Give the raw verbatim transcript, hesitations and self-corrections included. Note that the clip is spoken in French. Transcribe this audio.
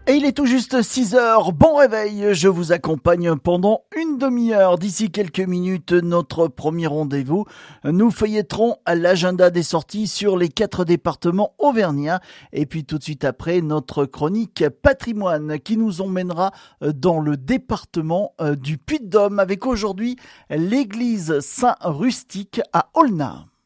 Et il est tout juste six heures, bon réveil, je vous accompagne pendant une demi-heure. D'ici quelques minutes, notre premier rendez-vous. Nous feuilletterons l'agenda des sorties sur les quatre départements auvergnats. Et puis tout de suite après, notre chronique patrimoine qui nous emmènera dans le département du Puy-de-Dôme avec aujourd'hui l'église Saint-Rustique à Aulnat.